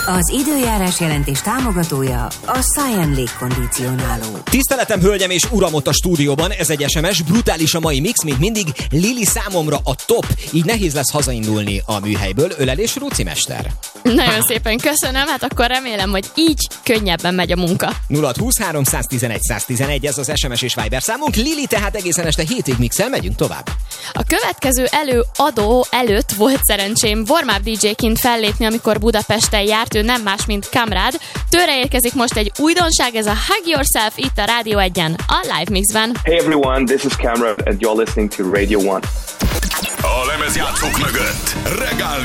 Az időjárás jelentés támogatója a Science légkondicionáló. Tiszteletem, hölgyem és uram, ott a stúdióban, ez egy SMS, brutális a mai mix, mint mindig. Lili számomra a top, így nehéz lesz hazaindulni a műhelyből. Ölelés, Róci mester. Nagyon szépen köszönöm, hát akkor remélem, hogy így könnyebben megy a munka. 0623 111 111, ez az SMS és Viber számunk. Lili tehát egészen este 7-ig mixel, megyünk tovább. A következő előadó előtt volt szerencsém warm-up DJ-ként fellépni, amikor Budapesten járt, ő nem más, mint Kamrád. Tőle érkezik most egy újdonság, ez a Hug Yourself itt a Rádió 1-en, a Live Mixben. Hey everyone, this is Kamrád and you're listening to Radio 1. A lemezjátszók mögött Regál